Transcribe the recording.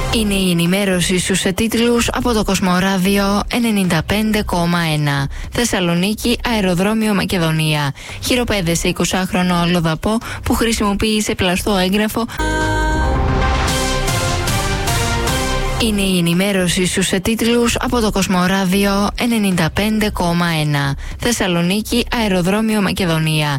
Είναι η ενημέρωση στους τίτλους από το Κοσμοράδιο 95,1. Θεσσαλονίκη, αεροδρόμιο Μακεδονία. Χειροπέδεσε 20χρονο αλλοδαπό που χρησιμοποίησε πλαστό έγγραφο. Είναι η ενημέρωση στους τίτλους από το Κοσμοράδιο 95,1. Θεσσαλονίκη, αεροδρόμιο Μακεδονία.